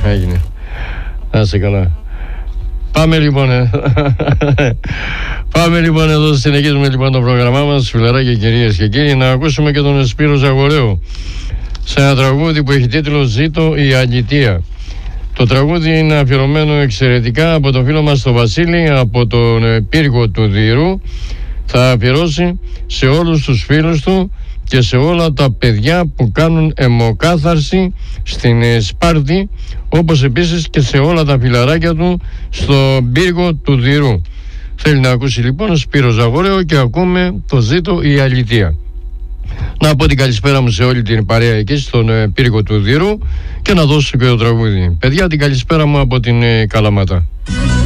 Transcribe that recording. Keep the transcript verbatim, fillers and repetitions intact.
έγινε. Να είσαι καλά. Πάμε λοιπόν, ε. Πάμε λοιπόν εδώ, συνεχίζουμε λοιπόν το πρόγραμμά μας, φιλαράκια κυρίες και κύριοι, να ακούσουμε και τον Σπύρο Ζαγορέο σε ένα τραγούδι που έχει τίτλο «Ζήτω η αλητεία». Το τραγούδι είναι αφιερωμένο εξαιρετικά από τον φίλο μας τον Βασίλη, από τον πύργο του Δειρού. Θα αφιερώσει σε όλους τους φίλους του και σε όλα τα παιδιά που κάνουν αιμοκάθαρση στην Σπάρτη, όπως επίσης και σε όλα τα φιλαράκια του στον πύργο του Δειρού. Θέλει να ακούσει λοιπόν Σπύρο Ζαγορέο και ακούμε το «Ζήτω η αλητεία». Να πω την καλησπέρα μου σε όλη την παρέα εκεί στον ε, πύργο του Δειρού και να δώσω και το τραγούδι. Παιδιά, την καλησπέρα μου από την ε, Καλαμάτα.